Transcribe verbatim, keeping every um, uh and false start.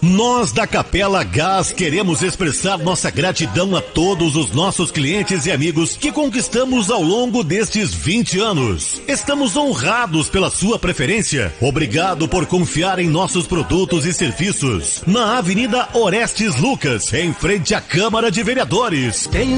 Nós da Capela Gás queremos expressar nossa gratidão a todos os nossos clientes e amigos que conquistamos ao longo destes vinte anos. Estamos honrados pela sua preferência. Obrigado por confiar em nossos produtos e serviços. Na Avenida Orestes Lucas, em frente à Câmara de Vereadores.